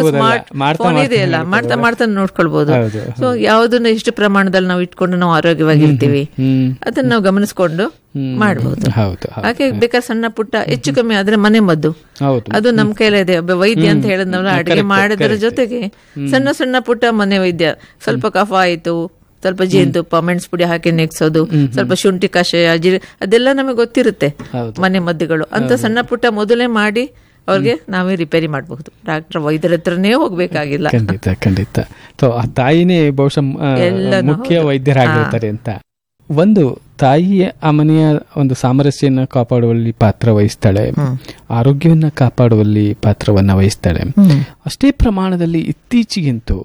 Phone ಇದೆಯಲ್ಲ, ಮಾಡ್ತಾ ಮಾಡ್ತಾ ನೋಡ್ಕೊಳ್ಬಹುದು. ಸೊ ಯಾವ್ದನ್ನ ಎಷ್ಟು ಪ್ರಮಾಣದಲ್ಲಿ ನಾವು ಇಟ್ಕೊಂಡು ನಾವು ಆರೋಗ್ಯವಾಗಿರ್ತೀವಿ ಅದನ್ನ ನಾವು ಗಮನಿಸ್ಕೊಂಡು ಮಾಡಬಹುದು. ಹಾಗೆ ಬೇಕಾದ್ರೆ ಸಣ್ಣ ಪುಟ್ಟ ಹೆಚ್ಚು ಕಮ್ಮಿ ಆದ್ರೆ ಮನೆ ಮದ್ದು ಅದು ನಮ್ ಕೈಲೇ ಇದೆ. ವೈದ್ಯ ಅಂತ ಹೇಳಿದ್ನಲ್ಲ, ಅಡಿಗೆ ಮಾಡೋದ್ರ ಜೊತೆಗೆ ಸಣ್ಣ ಸಣ್ಣ ಪುಟ್ಟ ಮನೆ ವೈದ್ಯ, ಸ್ವಲ್ಪ ಕಫ ಆಯ್ತು, ಸ್ವಲ್ಪ ಜೇನುತುಪ್ಪ ಮೆಣಸು ಪುಡಿ ಹಾಕಿ ನೆಗ್ಸೋದು, ಸ್ವಲ್ಪ ಶುಂಠಿ ಕಷಾಯ, ಅದೆಲ್ಲ ನಮಗೆ ಗೊತ್ತಿರುತ್ತೆ ಮನೆ ಮದ್ದುಗಳು. ಅಂತ ಸಣ್ಣ ಪುಟ್ಟ ಮೊದಲೇ ಮಾಡಿ ಅವ್ರಿಗೆ ನಾವೇ ರಿಪೇರಿ ಮಾಡಬಹುದು. ಡಾಕ್ಟರ್ ವೈದ್ಯರ ಹತ್ರನೇ ಹೋಗ್ಬೇಕಾಗಿಲ್ಲ. ಖಂಡಿತ. ಆ ತಾಯಿನೇ ಬಹುಶಃ ಮುಖ್ಯ ವೈದ್ಯರಾಗಿರ್ತಾರೆ ಅಂತ. ಒಂದು ತಾಯಿಯ ಆ ಮನೆಯ ಒಂದು ಸಾಮರಸ್ಯನ ಕಾಪಾಡುವಲ್ಲಿ ಪಾತ್ರ ವಹಿಸ್ತಾಳೆ, ಆರೋಗ್ಯವನ್ನ ಕಾಪಾಡುವಲ್ಲಿ ಪಾತ್ರವನ್ನ ವಹಿಸ್ತಾಳೆ. ಅಷ್ಟೇ ಪ್ರಮಾಣದಲ್ಲಿ ಇತ್ತೀಚೆಗಂತೂ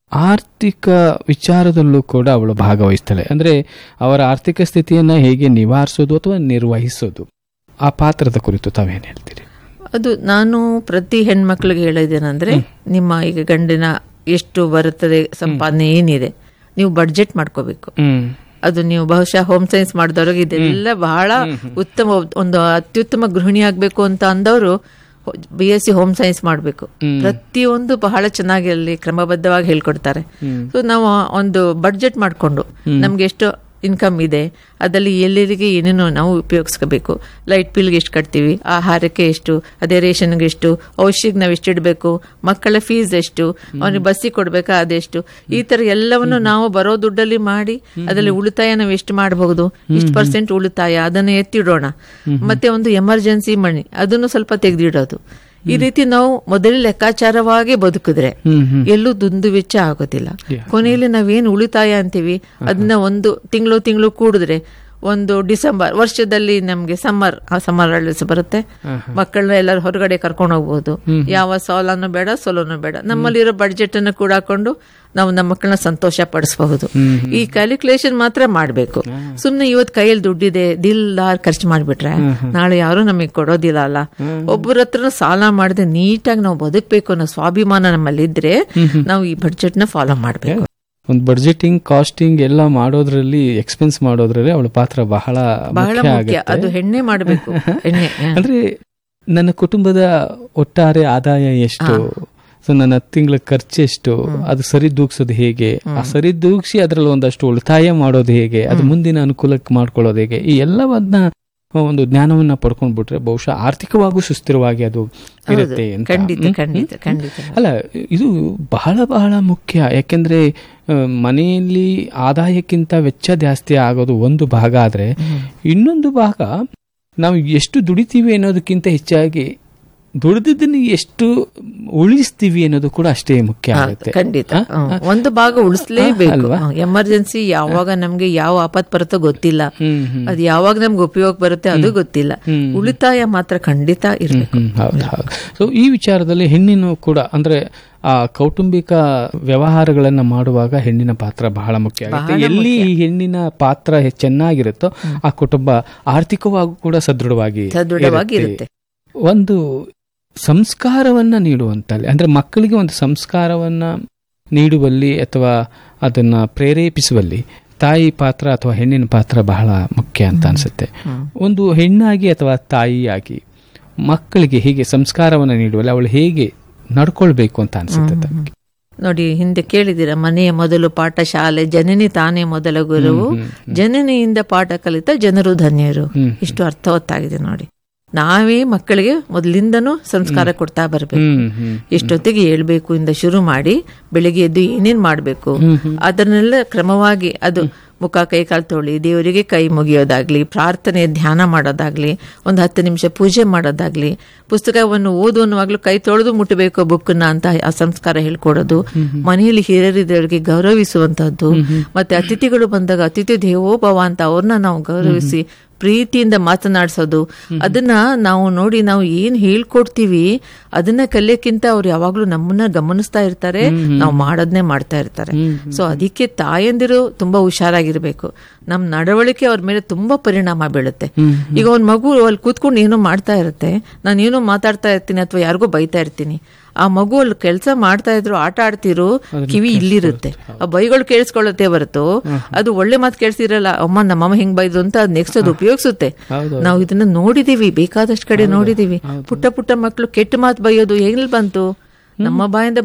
ಆರ್ಥಿಕ ವಿಚಾರದಲ್ಲೂ ಕೂಡ ಅವಳು ಭಾಗವಹಿಸ್ತಾಳೆ. ಅಂದ್ರೆ ಅವರ ಆರ್ಥಿಕ ಸ್ಥಿತಿಯನ್ನ ಹೇಗೆ ನಿವಾರಿಸೋದು ಅಥವಾ ನಿರ್ವಹಿಸೋದು, ಆ ಪಾತ್ರದ ಕುರಿತು ತಾವೇನು ಹೇಳ್ತೀರಿ? ಅದು ನಾನು ಪ್ರತಿ ಹೆಣ್ಮಕ್ಳಿಗೆ ಹೇಳಿದ್ದೇನೆಂದ್ರೆ, ನಿಮ್ಮ ಈಗ ಗಂಡಿನ ಎಷ್ಟು ಬರುತ್ತದೆ ಸಂಪಾದನೆ ಏನಿದೆ ನೀವು ಬಡ್ಜೆಟ್ ಮಾಡ್ಕೋಬೇಕು. ಅದು ನೀವು ಬಹುಶಃ ಹೋಮ್ ಸೈನ್ಸ್ ಮಾಡಿದವ್ರಿಗೆ ಇದೆಲ್ಲ ಬಹಳ ಉತ್ತಮ, ಒಂದು ಅತ್ಯುತ್ತಮ ಗೃಹಿಣಿ ಆಗ್ಬೇಕು ಅಂತ ಅಂದವರು BSc ಹೋಮ್ ಸೈನ್ಸ್ ಮಾಡಬೇಕು. ಪ್ರತಿಯೊಂದು ಬಹಳ ಚೆನ್ನಾಗಿ ಅಲ್ಲಿ ಕ್ರಮಬದ್ಧವಾಗಿ ಹೇಳ್ಕೊಡ್ತಾರೆ. ಸೊ ನಾವು ಒಂದು ಬಡ್ಜೆಟ್ ಮಾಡಿಕೊಂಡು ನಮ್ಗೆ ಎಷ್ಟು ಇನ್ಕಮ್ ಇದೆ, ಅದರಲ್ಲಿ ಎಲ್ಲರಿಗೆ ಏನೇನೋ ನಾವು ಉಪಯೋಗಿಸ್ಕೋಬೇಕು. ಲೈಟ್ ಬಿಲ್ಗೆ ಎಷ್ಟು ಕಟ್ತೀವಿ, ಆಹಾರಕ್ಕೆ ಎಷ್ಟು, ಅದೇ ರೇಷನ್ಗೆ ಎಷ್ಟು, ಔಷಧಿಗೆ ನಾವು ಎಷ್ಟು ಇಡಬೇಕು, ಮಕ್ಕಳ ಫೀಸ್ ಎಷ್ಟು, ಅವನಿಗೆ ಬಸ್ಸಿಗೆ ಕೊಡ್ಬೇಕಾ ಅದೆಷ್ಟು, ಈ ತರ ಎಲ್ಲವನ್ನು ನಾವು ಬರೋ ದುಡ್ಡಲ್ಲಿ ಮಾಡಿ ಅದರಲ್ಲಿ ಉಳಿತಾಯ ನಾವು ಎಷ್ಟು ಮಾಡಬಹುದು, ಇಷ್ಟು % ಉಳಿತಾಯ ಅದನ್ನು ಎತ್ತಿಡೋಣ. ಮತ್ತೆ ಒಂದು ಎಮರ್ಜೆನ್ಸಿ ಮನಿ ಅದನ್ನು ಸ್ವಲ್ಪ ತೆಗೆದಿಡೋದು. ಈ ರೀತಿ ನಾವು ಮೊದಲೇ ಲೆಕ್ಕಾಚಾರವಾಗಿ ಬದುಕಿದ್ರೆ ಎಲ್ಲೂ ದುಂದು ವೆಚ್ಚ ಆಗೋದಿಲ್ಲ. ಕೊನೆಯಲ್ಲಿ ನಾವೇನು ಉಳಿತಾಯ ಅಂತೀವಿ ಅದನ್ನ ಒಂದು ತಿಂಗಳು ಕೂಡಿದ್ರೆ ಒಂದು ಡಿಸೆಂಬರ್ ವರ್ಷದಲ್ಲಿ ನಮ್ಗೆ ಸಮ್ಮರ್ ಹಾಲಿಡೇಸ್ ಬರುತ್ತೆ, ಮಕ್ಕಳನ್ನ ಎಲ್ಲರೂ ಹೊರಗಡೆ ಕರ್ಕೊಂಡು ಹೋಗ್ಬೋದು. ಯಾವ ಸಾಲನೂ ಬೇಡ ಸೋಲನೂ ಬೇಡ, ನಮ್ಮಲ್ಲಿರೋ ಬಡ್ಜೆಟ್ ಅನ್ನು ಕೂಡ ಹಾಕೊಂಡು ನಾವು ನಮ್ಮ ಮಕ್ಕಳನ್ನ ಸಂತೋಷ ಪಡಿಸಬಹುದು. ಈ ಕ್ಯಾಲ್ಕುಲೇಷನ್ ಮಾತ್ರ ಮಾಡಬೇಕು. ಸುಮ್ನೆ ಇವತ್ತು ಕೈಯಲ್ಲಿ ದುಡ್ಡಿದೆ ದಿಲ್ದಾರ್ ಖರ್ಚು ಮಾಡಿಬಿಟ್ರೆ ನಾಳೆ ಯಾರು ನಮಗೆ ಕೊಡೋದಿಲ್ಲ ಅಲ್ಲ. ಒಬ್ಬರ ಹತ್ರ ಸಾಲ ಮಾಡದೆ ನೀಟಾಗಿ ನಾವು ಬದುಕಬೇಕು ಅನ್ನೋ ಸ್ವಾಭಿಮಾನ ನಮ್ಮಲ್ಲಿ ಇದ್ರೆ ನಾವು ಈ ಬಡ್ಜೆಟ್ ನ ಫಾಲೋ ಮಾಡಬೇಕು. ಒಂದು ಬಡ್ಜೆಟಿಂಗ್ ಕಾಸ್ಟಿಂಗ್ ಎಲ್ಲ ಮಾಡೋದ್ರಲ್ಲಿ, ಎಕ್ಸ್ಪೆನ್ಸ್ ಮಾಡೋದ್ರಲ್ಲಿ ಅವಳ ಪಾತ್ರ ಬಹಳ ಮುಖ್ಯ. ಅದು ಹೆಣ್ಣೆ ಮಾಡಬೇಕು. ಅಂದ್ರೆ ನನ್ನ ಕುಟುಂಬದ ಒಟ್ಟಾರೆ ಆದಾಯ ಎಷ್ಟು, ಸೊ ನನ್ನ ತಿಂಗಳ ಖರ್ಚು ಎಷ್ಟು, ಅದು ಸರಿ ದೂಗ್ಸೋದು ಹೇಗೆ, ಆ ಸರಿ ದೂಗ್ಸಿ ಅದರಲ್ಲಿ ಒಂದಷ್ಟು ಉಳಿತಾಯ ಮಾಡೋದು ಹೇಗೆ, ಅದು ಮುಂದಿನ ಅನುಕೂಲಕ್ಕೆ ಮಾಡ್ಕೊಳ್ಳೋದು ಹೇಗೆ, ಈ ಎಲ್ಲವನ್ನ ಒಂದು ಜ್ಞಾನವನ್ನ ಪಡ್ಕೊಂಡ್ಬಿಟ್ರೆ ಬಹುಶಃ ಆರ್ಥಿಕವಾಗೂ ಸುಸ್ಥಿರವಾಗಿ ಅದು ಇರುತ್ತೆ ಅಂತ. ಅಲ್ಲ, ಇದು ಬಹಳ ಬಹಳ ಮುಖ್ಯ. ಯಾಕೆಂದ್ರೆ ಮನೆಯಲ್ಲಿ ಆದಾಯಕ್ಕಿಂತ ವೆಚ್ಚ ಜಾಸ್ತಿ ಆಗೋದು ಒಂದು ಭಾಗ ಆದ್ರೆ, ಇನ್ನೊಂದು ಭಾಗ ನಾವು ಎಷ್ಟು ದುಡಿತೀವಿ ಅನ್ನೋದಕ್ಕಿಂತ ಹೆಚ್ಚಾಗಿ ದುಡಿದನ್ನು ಎಷ್ಟು ಉಳಿಸ್ತೀವಿ ಅನ್ನೋದು ಕೂಡ ಅಷ್ಟೇ ಮುಖ್ಯ ಆಗುತ್ತೆ. ಖಂಡಿತ ಒಂದು ಭಾಗ ಉಳಿಸ್ಲೇಬೇಕು. ಎಮರ್ಜೆನ್ಸಿ ಯಾವಾಗ ನಮ್ಗೆ ಯಾವ ಆಪತ್ ಬರುತ್ತೋ ಗೊತ್ತಿಲ್ಲ, ಅದು ಯಾವಾಗ ನಮ್ಗೆ ಉಪಯೋಗ ಬರುತ್ತೆ ಅದು ಗೊತ್ತಿಲ್ಲ. ಉಳಿತಾಯ ಮಾತ್ರ ಖಂಡಿತ ಇರಬೇಕು. ಸೊ ಈ ವಿಚಾರದಲ್ಲಿ ಹೆಣ್ಣಿನ ಕೂಡ ಅಂದ್ರೆ ಆ ಕೌಟುಂಬಿಕ ವ್ಯವಹಾರಗಳನ್ನ ಮಾಡುವಾಗ ಹೆಣ್ಣಿನ ಪಾತ್ರ ಬಹಳ ಮುಖ್ಯ ಆಗುತ್ತೆ. ಎಲ್ಲಿ ಈ ಹೆಣ್ಣಿನ ಪಾತ್ರ ಚೆನ್ನಾಗಿರುತ್ತೋ ಆ ಕುಟುಂಬ ಆರ್ಥಿಕವಾಗಿ ಕೂಡ ಸದೃಢವಾಗಿ ಇರುತ್ತೆ. ಒಂದು ಸಂಸ್ಕಾರವನ್ನ ನೀಡುವಂತಲ್ಲಿ, ಅಂದ್ರೆ ಮಕ್ಕಳಿಗೆ ಒಂದು ಸಂಸ್ಕಾರವನ್ನ ನೀಡುವಲ್ಲಿ ಅಥವಾ ಅದನ್ನ ಪ್ರೇರೇಪಿಸುವಲ್ಲಿ ತಾಯಿ ಪಾತ್ರ ಅಥವಾ ಹೆಣ್ಣಿನ ಪಾತ್ರ ಬಹಳ ಮುಖ್ಯ ಅಂತ ಅನ್ಸುತ್ತೆ. ಒಂದು ಹೆಣ್ಣಾಗಿ ಅಥವಾ ತಾಯಿಯಾಗಿ ಮಕ್ಕಳಿಗೆ ಹೀಗೆ ಸಂಸ್ಕಾರವನ್ನ ನೀಡುವಲ್ಲಿ ಅವಳು ಹೇಗೆ ನಡ್ಕೊಳ್ಬೇಕು ಅಂತ ಅನ್ಸುತ್ತೆ? ನೋಡಿ, ಹಿಂದೆ ಕೇಳಿದಿರ, ಮನೆಯ ಮೊದಲು ಪಾಠ ಶಾಲೆ, ಜನನಿ ತಾನೇ ಮೊದಲ ಗುರುವು, ಜನನಿಯಿಂದ ಪಾಠ ಕಲಿತ ಜನರು ಧನ್ಯರು. ಇಷ್ಟು ಅರ್ಥವತ್ತಾಗಿದೆ ನೋಡಿ. ನಾವೇ ಮಕ್ಕಳಿಗೆ ಮೊದಲಿಂದನೂ ಸಂಸ್ಕಾರ ಕೊಡ್ತಾ ಬರ್ಬೇಕು. ಎಷ್ಟೊತ್ತಿಗೆ ಹೇಳ್ಬೇಕು ಇಂದ ಶುರು ಮಾಡಿ ಬೆಳಿಗ್ಗೆ ಎದ್ದು ಏನೇನ್ ಮಾಡ್ಬೇಕು ಅದನ್ನೆಲ್ಲ ಕ್ರಮವಾಗಿ, ಅದು ಮುಖ ಕೈ ಕಾಲು ತೊಳಿ, ದೇವರಿಗೆ ಕೈ ಮುಗಿಯೋದಾಗ್ಲಿ, ಪ್ರಾರ್ಥನೆ ಧ್ಯಾನ ಮಾಡೋದಾಗ್ಲಿ, ಒಂದು 10 ನಿಮಿಷ ಪೂಜೆ ಮಾಡೋದಾಗ್ಲಿ, ಪುಸ್ತಕವನ್ನು ಓದುವಾಗ್ಲೂ ಕೈ ತೊಳೆದು ಮುಟ್ಟಬೇಕು ಬುಕ್ನ ಅಂತ ಆ ಸಂಸ್ಕಾರ ಹೇಳ್ಕೊಡೋದು, ಮನೆಯಲ್ಲಿ ಹಿರಿಯರಿದ್ದವರಿಗೆ ಗೌರವಿಸುವಂತಹದ್ದು, ಮತ್ತೆ ಅತಿಥಿಗಳು ಬಂದಾಗ ಅತಿಥಿ ದೇವೋಭವ ಅಂತ ಅವ್ರನ್ನ ನಾವು ಗೌರವಿಸಿ ಪ್ರೀತಿಯಿಂದ ಮಾತನಾಡಿಸೋದು. ಅದನ್ನ ನಾವು ನೋಡಿ, ನಾವು ಏನ್ ಹೇಳ್ಕೊಡ್ತೀವಿ ಅದನ್ನ ಕಲಿಯಕ್ಕಿಂತ ಅವ್ರು ಯಾವಾಗ್ಲೂ ನಮ್ಮನ್ನ ಗಮನಿಸ್ತಾ ಇರ್ತಾರೆ, ನಾವು ಮಾಡೋದನ್ನೇ ಮಾಡ್ತಾ ಇರ್ತಾರೆ. ಸೊ ಅದಕ್ಕೆ ತಾಯಂದಿರು ತುಂಬಾ ಹುಷಾರಾಗಿರ್ಬೇಕು. ನಮ್ ನಡವಳಿಕೆ ಅವ್ರ ಮೇಲೆ ತುಂಬಾ ಪರಿಣಾಮ ಬೀಳುತ್ತೆ. ಈಗ ಒಂದ್ ಮಗು ಅಲ್ಲಿ ಕೂತ್ಕೊಂಡು ಏನೋ ಮಾಡ್ತಾ ಇರುತ್ತೆ, ನಾನು ಏನೋ ಮಾತಾಡ್ತಾ ಇರ್ತೀನಿ ಅಥವಾ ಯಾರಿಗೋ ಬೈತಾ ಇರ್ತೀನಿ, ಆ ಮಗು ಅಲ್ಲಿ ಕೆಲಸ ಮಾಡ್ತಾ ಇದ್ರು, ಆಟ ಆಡ್ತಿರು, ಕಿವಿ ಇಲ್ಲಿರುತ್ತೆ, ಆ ಬೈಗಳು ಕೇಳಿಸ್ಕೊಳ್ಳುತ್ತೆ ಹೊರತು ಅದು ಒಳ್ಳೆ ಮಾತು ಕೇಳಿಸಿರಲ್ಲ. ಅಮ್ಮ ನಮ್ಮಮ್ಮ ಹಿಂಗ್ ಬೈದ್ರು ಅಂತ ಅದ್ ನೆಕ್ಸ್ಟ್ ಅದು ಉಪಯೋಗಿಸುತ್ತೆ. ನಾವು ಇದನ್ನ ನೋಡಿದೀವಿ, ಬೇಕಾದಷ್ಟು ಕಡೆ ನೋಡಿದೀವಿ. ಪುಟ್ಟ ಪುಟ್ಟ ಮಕ್ಕಳು ಕೆಟ್ಟ ಮಾತು ಬೈಯೋದು ಹೇಗೆ ಬಂತು? ನಮ್ಮ ಬಾಯಿಂದ